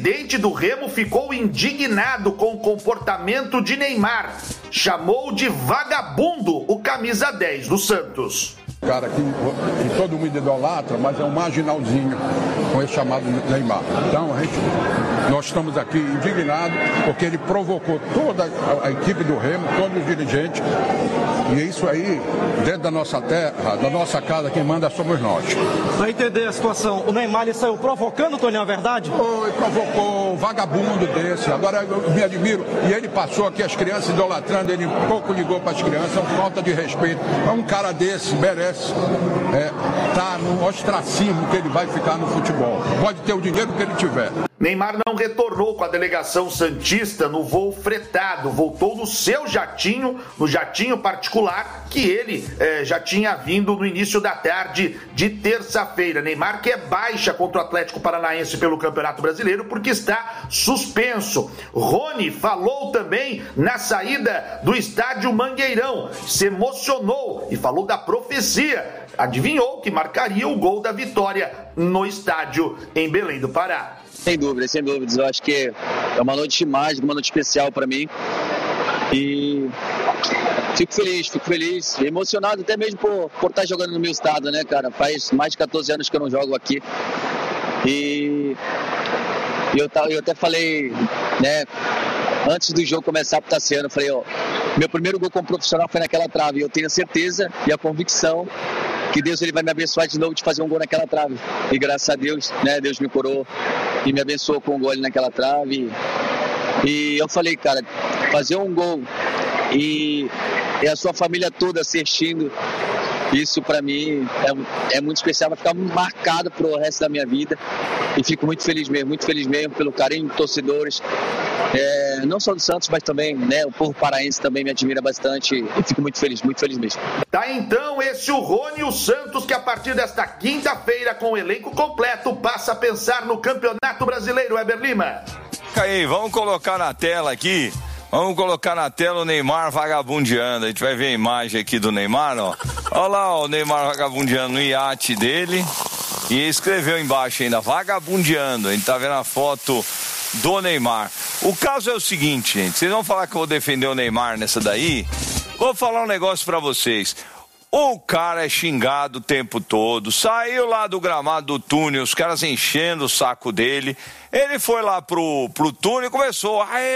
presidente do Remo ficou indignado com o comportamento de Neymar. Chamou de vagabundo o camisa 10 do Santos. Cara que todo mundo idolatra, mas é um marginalzinho com esse chamado Neymar. Então, nós estamos aqui indignados porque ele provocou toda a equipe do Remo, todos os dirigentes. E é isso aí, dentro da nossa terra, da nossa casa, quem manda somos nós. Para entender a situação, o Neymar ele saiu provocando, Toninho, a verdade? Foi, provocou um vagabundo desse. Agora eu me admiro. E ele passou aqui as crianças idolatrando, ele pouco ligou para as crianças, é falta de respeito. Um cara desse merece tá no ostracismo que ele vai ficar no futebol. Pode ter o dinheiro que ele tiver. Neymar não retornou com a delegação santista no voo fretado, voltou no seu jatinho, no jatinho particular, que ele já tinha vindo no início da tarde de terça-feira. Neymar que é baixa contra o Atlético Paranaense pelo Campeonato Brasileiro porque está suspenso. Rony falou também na saída do estádio Mangueirão, se emocionou e falou da profecia. Adivinhou que marcaria o gol da vitória no estádio em Belém do Pará. Sem dúvidas. Eu acho que é uma noite mágica, uma noite especial para mim. E fico feliz, emocionado até mesmo por estar jogando no meu estado, né, cara? Faz mais de 14 anos que eu não jogo aqui. E eu até falei, né, antes do jogo começar pro Tassiano, eu falei, meu primeiro gol como profissional foi naquela trave. E eu tenho a certeza e a convicção que Deus ele vai me abençoar de novo de fazer um gol naquela trave. E graças a Deus, né, Deus me curou e me abençoou com um gol ali naquela trave. E eu falei, cara, fazer um gol e a sua família toda assistindo, isso pra mim é muito especial, vai ficar marcado pro resto da minha vida. E fico muito feliz mesmo pelo carinho dos torcedores, não só do Santos, mas também, né, o povo paraense também me admira bastante e fico muito feliz mesmo. Tá então esse o Rony, o Santos, que a partir desta quinta-feira com o elenco completo passa a pensar no Campeonato Brasileiro, Heber Lima. Aí, vamos colocar na tela aqui. Vamos colocar na tela o Neymar vagabundeando. A gente vai ver a imagem aqui do Neymar, ó. Olha lá o Neymar vagabundeando no iate dele. E escreveu embaixo ainda, vagabundeando. A gente tá vendo a foto do Neymar. O caso é o seguinte, gente. Vocês vão falar que eu vou defender o Neymar nessa daí? Vou falar um negócio pra vocês. O cara é xingado o tempo todo, saiu lá do gramado do túnel, os caras enchendo o saco dele. Ele foi lá pro túnel e começou...